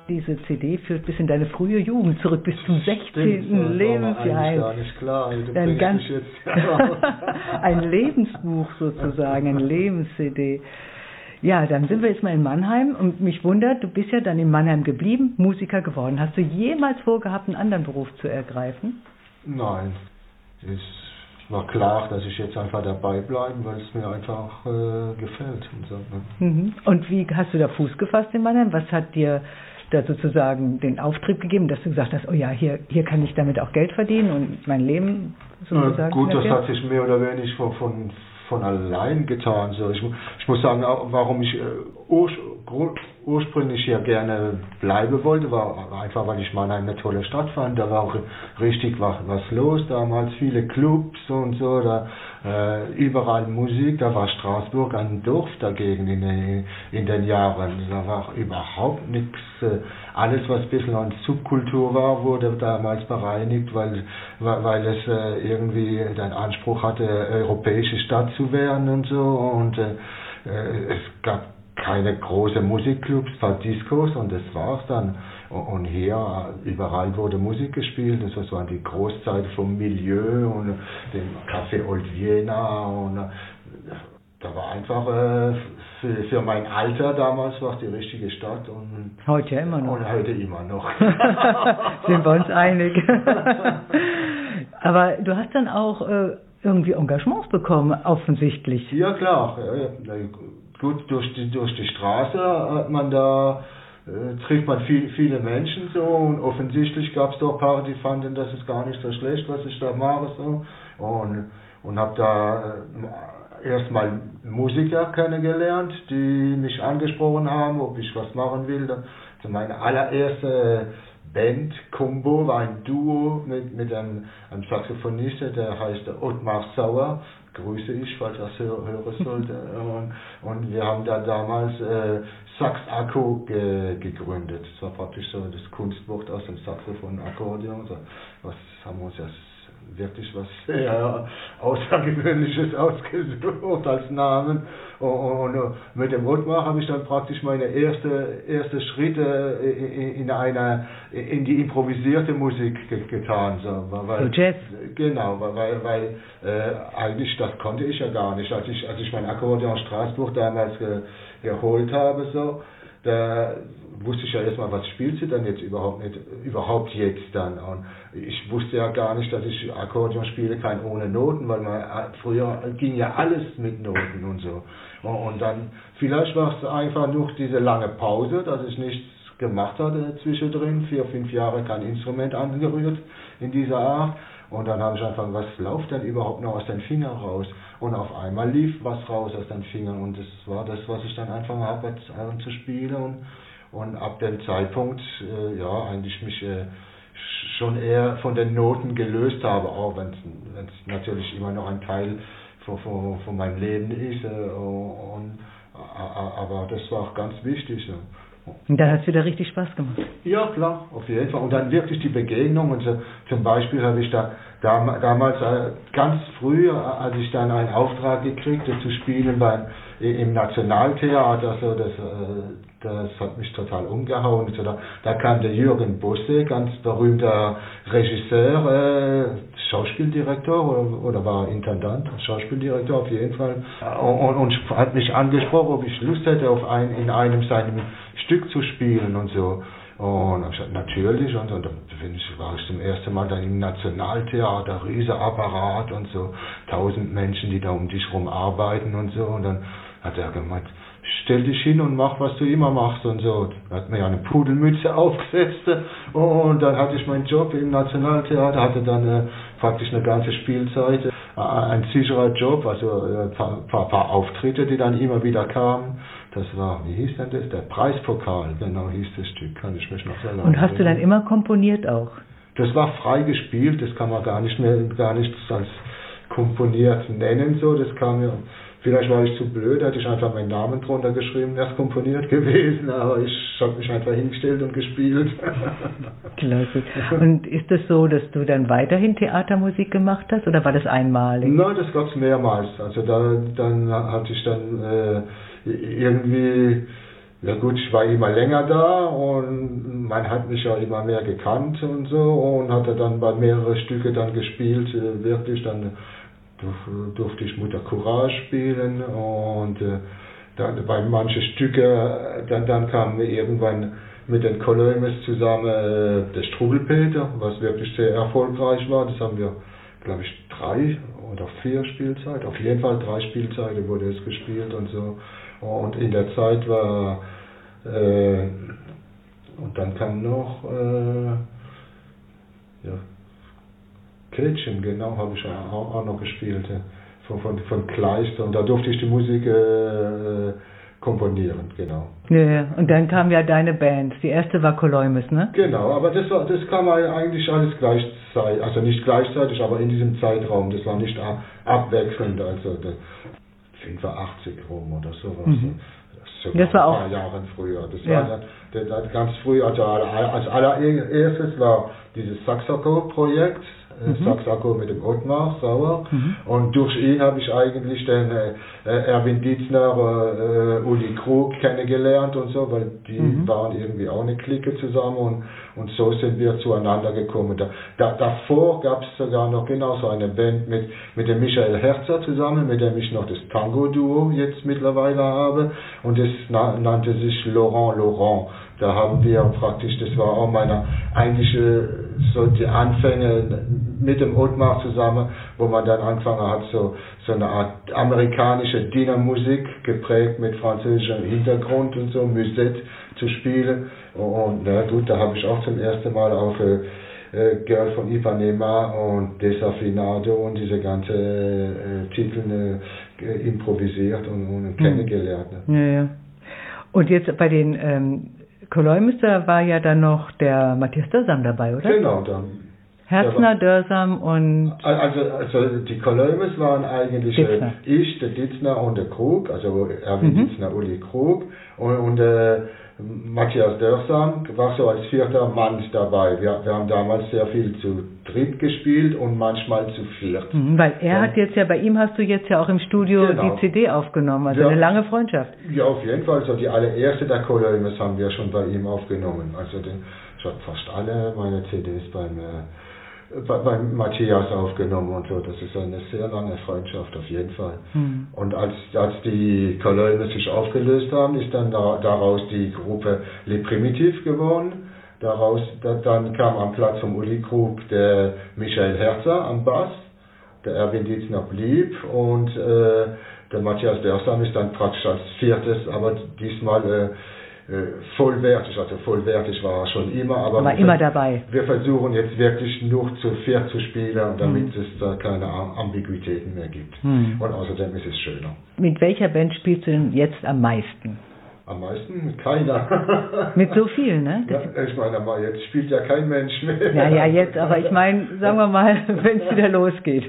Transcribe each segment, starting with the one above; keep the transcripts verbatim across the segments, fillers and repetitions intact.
diese C D führt bis in deine frühe Jugend zurück, bis zum sechzehnten Stimmt, Lebensjahr. gar nicht klar. Ein, ganz ein Lebensbuch sozusagen, ein Lebens-C D. Ja, dann sind wir jetzt mal in Mannheim und mich wundert, du bist ja dann in Mannheim geblieben, Musiker geworden. Hast du jemals vorgehabt, einen anderen Beruf zu ergreifen? Nein, es war klar, dass ich jetzt einfach dabei bleibe, weil es mir einfach äh, gefällt. Und, so, ne? Mhm. Und wie hast du da Fuß gefasst in Mannheim? Was hat dir da sozusagen den Auftrieb gegeben, dass du gesagt hast, oh ja, hier, hier kann ich damit auch Geld verdienen und mein Leben sozusagen... Na gut, das hat sich mehr oder weniger von, von, von allein getan. So, ich, ich muss sagen, warum ich äh, ur, ursprünglich hier gerne bleiben wollte, war einfach, weil ich Mannheim eine tolle Stadt fand. Da war auch richtig was, was los damals, viele Clubs und so, da äh, überall Musik. Da war Straßburg ein Dorf dagegen in den, in den Jahren. Da war überhaupt nichts. Äh, alles, was ein bisschen an Subkultur war, wurde damals bereinigt, weil, weil es äh, irgendwie den Anspruch hatte, europäische Stadt zu werden und so. Und äh, es gab keine großen Musikclubs, paar Discos und das war's dann. Und hier überall wurde Musik gespielt, das waren die Großzeit vom Milieu und dem Café Old Vienna und da war einfach äh, für, für mein Alter damals war es die richtige Stadt und heute ja immer noch. Und heute immer noch. Sind wir uns einig. Aber du hast dann auch äh, irgendwie Engagements bekommen, offensichtlich. Ja klar, ja, ja. Gut, durch die, durch die Straße hat man da, äh, trifft man viel, viele Menschen so und offensichtlich gab es doch ein paar, die fanden, das ist gar nicht so schlecht, was ich da mache so und, und habe da äh, erstmal Musiker kennengelernt, die mich angesprochen haben, ob ich was machen will. Also meine allererste Band, Combo, war ein Duo mit, mit einem, einem Saxophonist, der heißt Ottmar Sauer. Grüße ich, falls er das hören sollte. Und, und wir haben da damals äh, Sax Akko ge, gegründet. Das war praktisch so das Kunstwort aus dem Saxophon Akkordeon. So, was haben wir uns jetzt wirklich was sehr Außergewöhnliches ausgesucht als Namen. Und, und, und mit dem Ottmar habe ich dann praktisch meine erste, erste Schritte in, einer, in die improvisierte Musik getan. So, weil, so Jazz? Genau, weil, weil äh, eigentlich das konnte ich ja gar nicht. Als ich, als ich mein Akkordeon Straßburg damals ge, geholt habe, so, da wusste ich ja erstmal, was spielt sie dann jetzt überhaupt nicht, überhaupt jetzt dann. Und ich wusste ja gar nicht, dass ich Akkordeon spiele, kein ohne Noten, weil man früher ging ja alles mit Noten und so. Und, und dann, vielleicht war es einfach nur diese lange Pause, dass ich nichts gemacht hatte zwischendrin, vier, fünf Jahre kein Instrument angerührt in dieser Art. Und dann habe ich einfach, was läuft denn überhaupt noch aus den Fingern raus? Und auf einmal lief was raus aus den Fingern und das war das, was ich dann angefangen habe zu spielen. Und, und ab dem Zeitpunkt, äh, ja, eigentlich mich äh, schon eher von den Noten gelöst habe, auch wenn es natürlich immer noch ein Teil von, von, von meinem Leben ist. Äh, und, aber das war auch ganz wichtig. So. Und dann hat es wieder richtig Spaß gemacht. Ja, klar, auf jeden Fall. Und dann wirklich die Begegnung. Und so, zum Beispiel habe ich da, da damals äh, ganz früh, als ich dann einen Auftrag gekriegt habe, zu spielen beim, im Nationaltheater, so, das, äh, das hat mich total umgehauen. So, da, da kam der Jürgen Bosse, ganz berühmter Regisseur, äh, Schauspieldirektor oder, oder war Intendant, Schauspieldirektor auf jeden Fall. Und, und hat mich angesprochen, ob ich Lust hätte, auf ein, in einem seinem Stück zu spielen und so. Und ich gesagt, natürlich, und, und dann war ich zum ersten Mal dann im Nationaltheater, riesiger Apparat und so, tausend Menschen, die da um dich rum arbeiten und so. Und dann hat er gemeint, stell dich hin und mach, was du immer machst und so. Da hat mir ja eine Pudelmütze aufgesetzt und dann hatte ich meinen Job im Nationaltheater, hatte dann äh, praktisch eine ganze Spielzeit, äh, ein sicherer Job, also ein äh, paar, paar, paar Auftritte, die dann immer wieder kamen. Das war, wie hieß denn das? Der Preispokal, genau hieß das Stück, kann ich mich noch sehr lange Und hast du dann immer komponiert auch? Das war frei gespielt, das kann man gar nicht mehr, gar nichts als komponiert nennen, so, das kam ja, vielleicht war ich zu blöd, hätte ich einfach meinen Namen drunter geschrieben, wäre es komponiert gewesen, aber ich habe mich einfach hingestellt und gespielt. Klasse. Und ist es das so, dass du dann weiterhin Theatermusik gemacht hast, oder war das einmalig? Nein, das gab es mehrmals, also da, dann hatte ich dann äh, irgendwie Ja gut, ich war immer länger da und man hat mich ja immer mehr gekannt und so und hatte dann bei mehreren Stücke dann gespielt, äh, wirklich dann durf, durfte ich Mutter Courage spielen und äh, dann bei manchen Stücke, dann, dann kam irgendwann mit den Colomers zusammen äh, der Struwwelpeter, was wirklich sehr erfolgreich war. Das haben wir, glaube ich, drei oder vier Spielzeiten, auf jeden Fall drei Spielzeiten wurde es gespielt und so. Und in der Zeit war, äh, und dann kam noch, äh, ja, Kätchen, genau, habe ich auch, auch noch gespielt, von, von, von Kleister. Und da durfte ich die Musik äh, komponieren, genau. Ja, ja, und dann kam ja deine Band. Die erste war Colomers, ne? Genau, aber das war, das kam eigentlich alles gleichzeitig, also nicht gleichzeitig, aber in diesem Zeitraum. Das war nicht abwechselnd, also fünfundachtzig rum oder sowas. Mhm. Das, das war auch ein paar Jahre früher. Das ja. war dann, dann ganz früh, also als allererstes war dieses Saxaco-Projekt. Mhm. Saxaco mit dem Ottmar Sauer mhm. und durch ihn habe ich eigentlich den äh, Erwin Dietzner, äh, Uli Krug kennengelernt und so, weil die mhm. waren irgendwie auch eine Clique zusammen und, und so sind wir zueinander gekommen. Da, da, davor gab es sogar noch genauso eine Band mit, mit dem Michael Herzer zusammen, mit dem ich noch das Tango-Duo jetzt mittlerweile habe und das na, nannte sich Laurent Laurent. Da haben wir praktisch, das war auch meine eigentliche, so die Anfänge mit dem Ottmar zusammen, wo man dann angefangen hat, so, so eine Art amerikanische Dinnermusik geprägt mit französischem Hintergrund und so, Musette zu spielen. Und na gut, da habe ich auch zum ersten Mal auf äh, Girl von Ipanema und Desafinado und diese ganzen äh, Titel äh, improvisiert und, und kennengelernt. Ne? Ja, ja. Und jetzt bei den ähm Colomers, da war ja dann noch der Matthias Dörsam dabei, oder? Genau, dann. Herzner, Dörsam und... Also, also die Colomers waren eigentlich Dietzner. ich, der Dietzner und der Krug, also Erwin mhm. Dietzner, Uli Krug und, und äh, Matthias Dörsam war so als vierter Mann dabei. Wir, wir haben damals sehr viel zu dritt gespielt und manchmal zu viert. Mhm, weil er und, hat jetzt ja, bei ihm hast du jetzt ja auch im Studio genau. die C D aufgenommen, also ja, eine lange Freundschaft. Ja, auf jeden Fall. So die allererste der Colomers haben wir schon bei ihm aufgenommen. Also den, ich habe fast alle meine C Ds beim, äh, bei, beim Matthias aufgenommen und so. Das ist eine sehr lange Freundschaft auf jeden Fall. Mhm. Und als, als die Colomers sich aufgelöst haben, ist dann da, daraus die Gruppe Les Primitifs geworden. Daraus, da, dann kam am Platz vom Uli Krug der Michael Herzer am Bass, der Erwin Dietzner blieb und äh, der Matthias Dörsam ist dann praktisch als viertes, aber diesmal äh, äh, vollwertig, also vollwertig war er schon immer, aber war wir, immer dabei. Wir versuchen jetzt wirklich nur zu viert zu spielen, damit hm. es da keine Ambiguitäten mehr gibt. Hm. Und außerdem ist es schöner. Mit welcher Band spielst du denn jetzt am meisten? Am meisten? Mit keiner. Mit so vielen, ne? Ja, ich meine, jetzt spielt ja kein Mensch mehr. Ja, ja, jetzt, aber ich meine, sagen wir mal, wenn es wieder losgeht.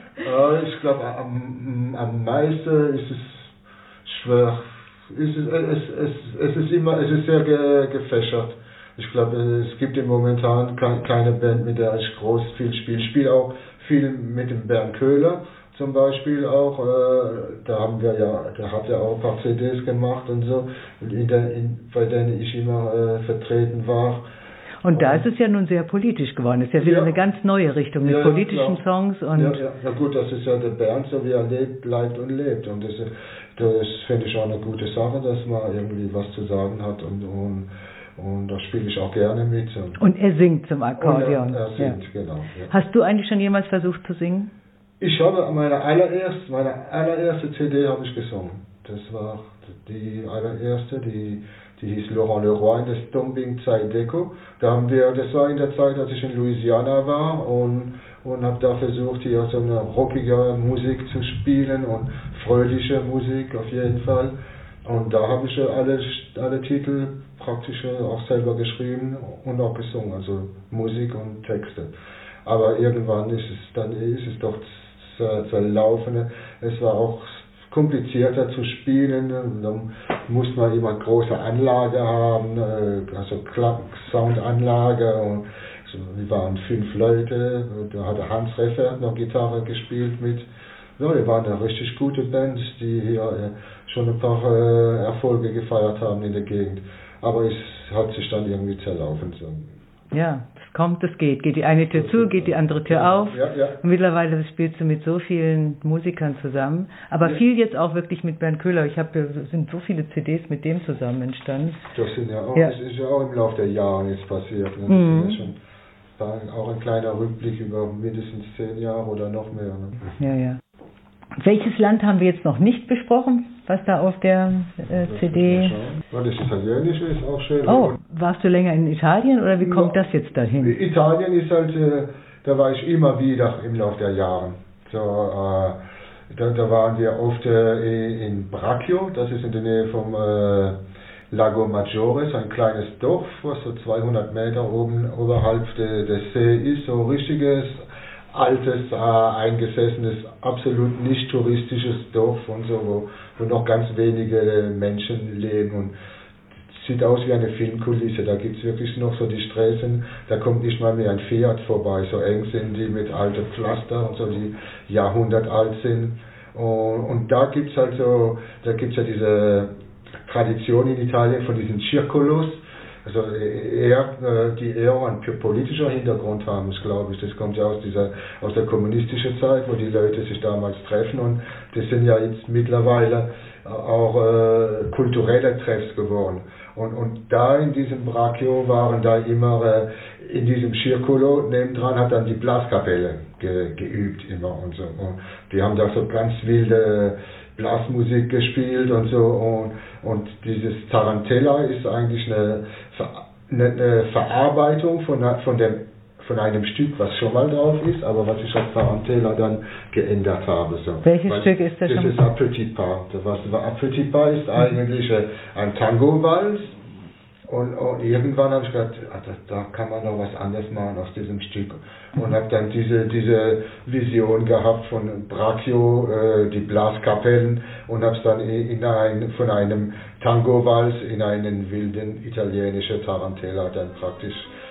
Ich glaube, am, am meisten ist es schwer. Es ist, es, es, es ist immer, es ist sehr ge, gefächert. Ich glaube, es gibt im momentan keine Band, mit der ich groß viel spiele. Ich spiele auch viel mit dem Bernd Köhler. Zum Beispiel auch, äh, da haben wir ja, der hat ja auch ein paar C Ds gemacht und so, in der, in, bei denen ich immer äh, vertreten war. Und da ist es ja nun sehr politisch geworden. Es ist ja wieder ja, eine ganz neue Richtung mit ja, politischen ja, Songs und. Ja, ja, ja gut, das ist ja der Bernd, so wie er lebt, bleibt und lebt. Und das, das finde ich auch eine gute Sache, dass man irgendwie was zu sagen hat und, und Und da spiele ich auch gerne mit. Und, und er singt zum Akkordeon. Er, er singt, ja. Genau. Ja. Hast du eigentlich schon jemals versucht zu singen? Ich habe meine allererste, meine allererste C D habe ich gesungen. Das war die allererste, die, die hieß Laurent Leroy in der Stomping Zydeco. Da haben wir, das war in der Zeit, als ich in Louisiana war und, und habe da versucht, hier so eine rockige Musik zu spielen und fröhliche Musik auf jeden Fall. Und da habe ich alle, alle Titel praktisch auch selber geschrieben und auch gesungen, also Musik und Texte. Aber irgendwann ist es dann ist es doch zerlaufen. Es war auch komplizierter zu spielen. Dann muss man immer eine große Anlage haben, also Soundanlage. Und so, wir waren fünf Leute. Da hat Hans Reffert noch Gitarre gespielt mit. Ja, wir waren eine richtig gute Band, die hier äh, schon ein paar äh, Erfolge gefeiert haben in der Gegend. Aber es hat sich dann irgendwie zerlaufen. So. Ja, es kommt, es geht. Geht die eine Tür zu, geht die andere Tür auf. Ja, ja. Mittlerweile spielst du mit so vielen Musikern zusammen. Aber ja. viel jetzt auch wirklich mit Bernd Köhler. Ich habe, sind so viele C Ds mit dem zusammen entstanden. Das sind ja auch, ja. das ist ja auch im Laufe der Jahre jetzt passiert. Ne? Das mhm. ist ja schon war auch ein kleiner Rückblick über mindestens zehn Jahre oder noch mehr. Ne? Ja, ja. Welches Land haben wir jetzt noch nicht besprochen, was da auf der äh, C D... Ja, das Italienische ist auch schön. Oh, warst du länger in Italien oder wie kommt ja, das jetzt dahin? Italien ist halt, äh, da war ich immer wieder im Laufe der Jahre. So, äh, da, da waren wir oft äh, in Braccio, das ist in der Nähe vom äh, Lago Maggiore, so ein kleines Dorf, was so zweihundert Meter oben oberhalb de, des See ist, so richtiges altes, äh, eingesessenes, absolut nicht touristisches Dorf und so, wo, wo noch ganz wenige Menschen leben und sieht aus wie eine Filmkulisse. Da gibt es wirklich noch so die Straßen, da kommt nicht mal mehr ein Fiat vorbei, so eng sind die mit alten Pflaster und so, die jahrhundertalt sind. Und, und da gibt es halt so, da gibt es ja diese Tradition in Italien von diesen Circolos, also eher, die eher einen politischen Hintergrund haben, glaube ich. Das kommt ja aus dieser, aus der kommunistischen Zeit, wo die Leute sich damals treffen und das sind ja jetzt mittlerweile auch äh, kulturelle Treffs geworden. Und, und da in diesem Braccio waren da immer, äh, in diesem Circolo nebendran hat dann die Blaskapelle ge, geübt immer und so. Und die haben da so ganz wilde Blasmusik gespielt und so und, und dieses Tarantella ist eigentlich eine, eine, eine Verarbeitung von, von, dem, von einem Stück, was schon mal drauf ist, aber was ich als Tarantella dann geändert habe. So. Welches Weil Stück ist das? Das schon? ist Petit Pas. Was Petit Pas ist eigentlich ein Tango-Vals. Und, und irgendwann habe ich gedacht, da, da kann man noch was anderes machen aus diesem Stück. Und habe dann diese, diese Vision gehabt von Braccio, äh, die Blaskapellen, und habe es dann in ein, von einem Tango-Vals in einen wilden italienischen Tarantella dann praktisch